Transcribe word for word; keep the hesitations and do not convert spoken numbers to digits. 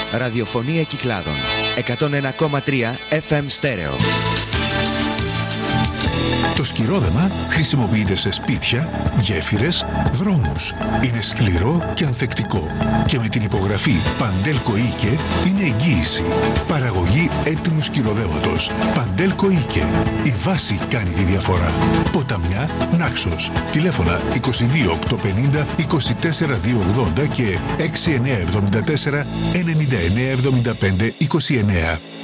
Ραδιοφωνία Κυκλάδων. εκατόν ένα κόμμα τρία εφ εμ στέρεο. Το σκυρόδεμα χρησιμοποιείται σε σπίτια, γέφυρες, δρόμους. Είναι σκληρό και ανθεκτικό. Και με την υπογραφή Παντέλκο Ίκε είναι εγγύηση. Παραγωγή έτοιμου σκυροδέματος. Παντέλκο Ίκε. Η βάση κάνει τη διαφορά. Ποταμιά, Νάξος. Τηλέφωνα είκοσι δύο οκτακόσια πενήντα είκοσι τέσσερα διακόσια ογδόντα και έξι εννιά εβδομήντα τέσσερα ενενήντα εννιά εβδομήντα πέντε είκοσι εννιά.